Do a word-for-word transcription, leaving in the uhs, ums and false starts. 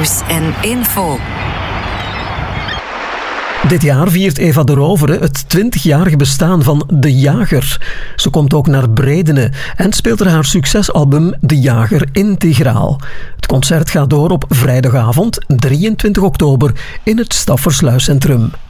Nieuws en info. Dit jaar viert Eva de Rovere het twintigjarige bestaan van De Jager. Ze komt ook naar Bredene en speelt er haar succesalbum De Jager integraal. Het concert gaat door op vrijdagavond drieëntwintig oktober in het Staffersluiscentrum.